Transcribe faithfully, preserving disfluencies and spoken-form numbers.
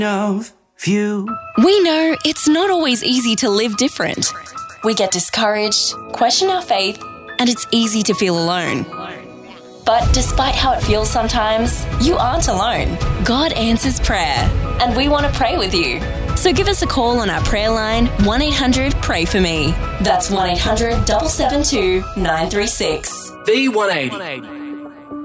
of you. We know it's not always easy to live different. We get discouraged, question our faith, and it's easy to feel alone. But despite how it feels sometimes, you aren't alone. God answers prayer, and we want to pray with you. So give us a call on our prayer line, one eight hundred pray for me. That's one eight hundred seven seven two nine three six. V one eighty.